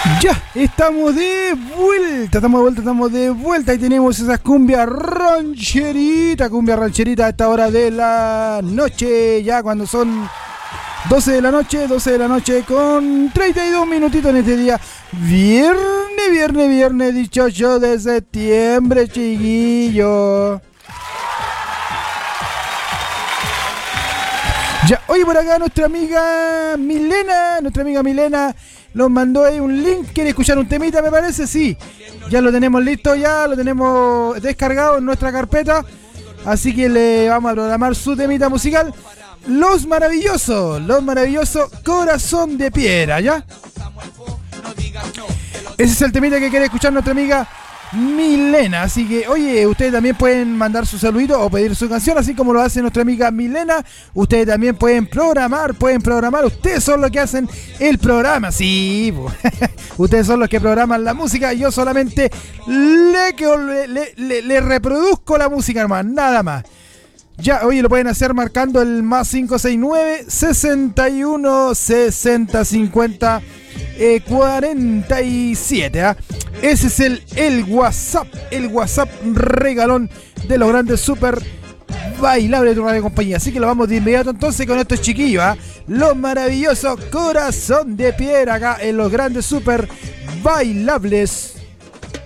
Ya, estamos de vuelta y tenemos esa cumbia rancherita a esta hora de la noche, ya cuando son 12 de la noche con 32 minutitos en este día, viernes 18 de septiembre, chiquillo. Ya, oye, por acá nuestra amiga Milena nos mandó ahí un link. ¿Quiere escuchar un temita, me parece? Sí, ya lo tenemos listo, ya lo tenemos descargado en nuestra carpeta. Así que le vamos a programar su temita musical. Los maravillosos, Corazón de Piedra, ¿ya? Ese es el temita que quiere escuchar nuestra amiga Milena. Así que, oye, ustedes también pueden mandar su saludito o pedir su canción, así como lo hace nuestra amiga Milena. Ustedes también pueden programar. Ustedes son los que hacen el programa, sí. Ustedes son los que programan la música. Yo solamente le reproduzco la música, hermano, nada más. Ya, oye, lo pueden hacer marcando el más 569 61 60 50 47, ¿eh? Ese es el WhatsApp regalón de los grandes super bailables de tu radio compañía. Así que lo vamos de inmediato entonces con estos chiquillos, ¿eh? Los maravillosos Corazón de Piedra acá en los grandes super bailables.